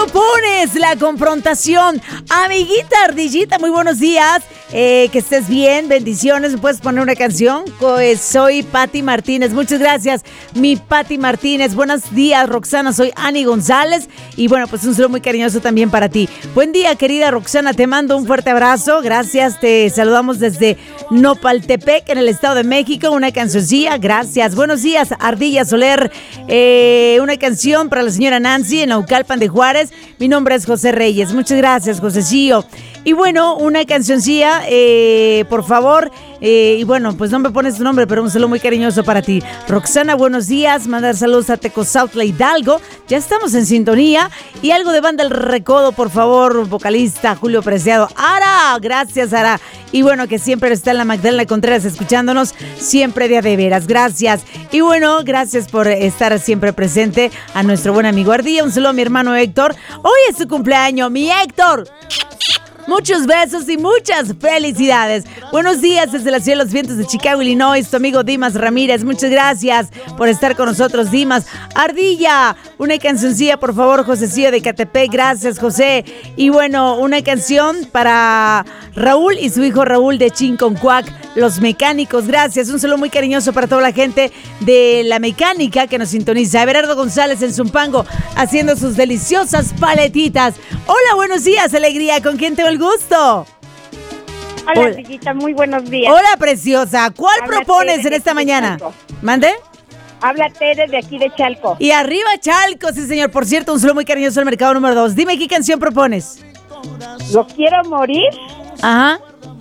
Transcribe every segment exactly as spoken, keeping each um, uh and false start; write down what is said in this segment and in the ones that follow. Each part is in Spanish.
Pones la confrontación. Amiguita Ardillita, muy buenos días. Eh, que estés bien, bendiciones. ¿Me puedes poner una canción? Pues soy Pati Martínez. Muchas gracias, mi Pati Martínez. Buenos días, Roxana. Soy Ani González. Y bueno, pues un saludo muy cariñoso también para ti. Buen día, querida Roxana. Te mando un fuerte abrazo. Gracias. Te saludamos desde Nopaltepec, en el Estado de México. Una cancioncilla. Gracias. Buenos días, Ardilla Soler. Eh, una canción para la señora Nancy en Naucalpan de Juárez. Mi nombre es José Reyes. Muchas gracias, Josecillo. Y bueno, una cancioncilla, eh, por favor. Eh, y bueno, pues no me pones tu nombre, pero un saludo muy cariñoso para ti. Roxana, buenos días. Mandar saludos a Tecozautla Hidalgo. Ya estamos en sintonía. Y algo de Banda El Recodo, por favor, vocalista Julio Preciado. ¡Ara! Gracias, Ara. Y bueno, que siempre está en la Magdalena Contreras escuchándonos. Siempre de a de veras. Gracias. Y bueno, gracias por estar siempre presente a nuestro buen amigo Ardilla. Un saludo a mi hermano Héctor. Hoy es su cumpleaños, mi Héctor. Muchos besos y muchas felicidades. Buenos días desde la ciudad de los vientos de Chicago, Illinois. Tu amigo Dimas Ramírez. Muchas gracias por estar con nosotros, Dimas. Ardilla, una cancioncilla, por favor, Josecillo de Catepec. Gracias, José. Y bueno, una canción para Raúl y su hijo Raúl de Chinconcuac, Los Mecánicos. Gracias. Un saludo muy cariñoso para toda la gente de la mecánica que nos sintoniza. Everardo González en Zumpango haciendo sus deliciosas paletitas. Hola, buenos días, alegría. ¿Con quién tengo el gusto? Hola, Ardillita, muy buenos días. Hola, preciosa. ¿Cuál Habla propones Tere en esta mañana? Chalco. ¿Mande? Habla Tere de aquí de Chalco. Y arriba Chalco, sí, señor. Por cierto, un saludo muy cariñoso al mercado número dos. Dime qué canción propones. Lo quiero morir. Ajá.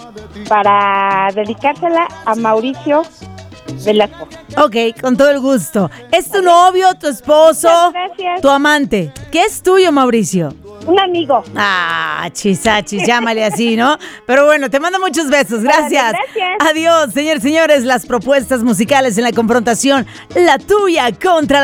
Para dedicársela a Mauricio Velasco. Ok, con todo el gusto. ¿Es tu novio, tu esposo, Muchas gracias. tu amante? ¿Qué es tuyo, Mauricio? Un amigo. Ah, chisachis, llámale así, ¿no? Pero bueno, te mando muchos besos, gracias. Gracias. Adiós, señores, señores, las propuestas musicales en la confrontación, la tuya contra